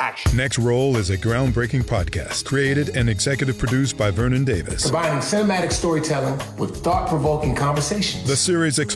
action. Next Roll is a groundbreaking podcast created and executive produced by Vernon Davis. Combining cinematic storytelling with thought-provoking conversations. The series